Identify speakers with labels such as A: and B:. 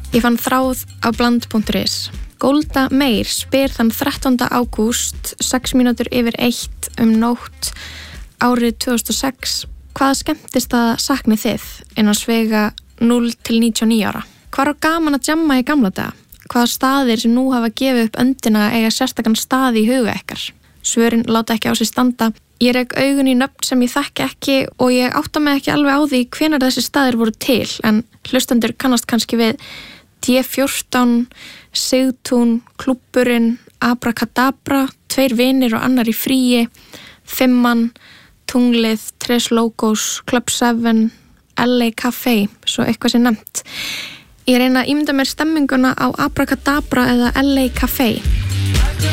A: Ég fann þráð á bland.is. Golda Meir spyr þann 13. ágúst 6 mínútur yfir 1 nótt árið 2006 hvaða skemmtist að saknið þið innan svega 0 til 99 ára? Hvar á gaman að djamma í gamla daga? Hvaða staðir sem nú hafa gefið upp öndina eiga sérstakann stað í huga ykkar? Svörin láta ekki á sig standa. Ég rek augun í nöfn sem ég þekki ekki og ég átta mig ekki alveg á því hvenær þessi staðir voru til, en hlustendur kannast kannski við D14, Sigtún, Klúbburinn, Abrakadabra, 2 vinir og annar í fríi, 5, Tunglið, Tres Logos, Club 7, LA Café, svo eitthvað sem nefnt. Ég reyna að ímynda mér stemminguna á Abrakadabra eða LA Café.